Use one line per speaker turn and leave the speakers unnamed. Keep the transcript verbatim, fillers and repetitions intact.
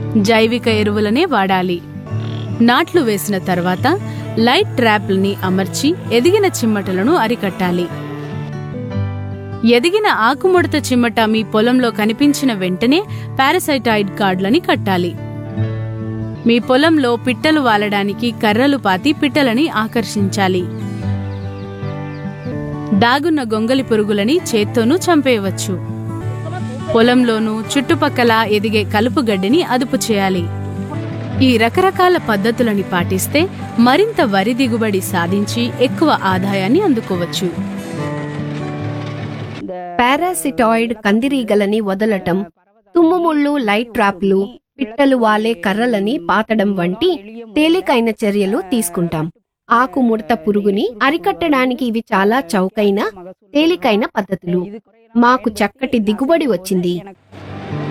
జైవిక ఎరువులనే వాడాలి. నాట్లు వేసిన తర్వాత లైట్ ట్రాప్లని అమర్చి ఎదిగిన చిమ్మటలను అరికట్టాలి. ఎదిగిన ఆకుముడత చిమ్మట మీ పొలంలో కనిపించిన వెంటనే పారాసైటాయిడ్ కార్డులని కట్టాలి. మీ పొలంలో పిట్టలు వాలడానికి కర్రలు పాతి పిట్టలని ఆకర్షించాలి. దాగున్న గొంగలి పురుగులని చేత్తోనూ చంపేయవచ్చు. పొలంలోనూ చుట్టుపక్కల ఎదిగే కలుపు గడ్డిని అదుపు చేయాలి. ఈ రకరకాల పద్ధతులని పాటిస్తే మరింత వరి దిగుబడి సాధించి ఎక్కువ ఆదాయాన్ని అందుకోవచ్చు.
పారాసిటాయిడ్ కందిరీగలని వదలటం, తుమ్ముముళ్ళు, లైట్ ట్రాప్లు, పిట్టలు వాలే కర్రలని పాతడం వంటి తేలికైన చర్యలు తీసుకుంటాం. ఆకు ముడత పురుగుని అరికట్టడానికి ఇవి చాలా చౌకైన, తేలికైన పద్ధతులు. మాకు చక్కటి దిగుబడి వచ్చింది.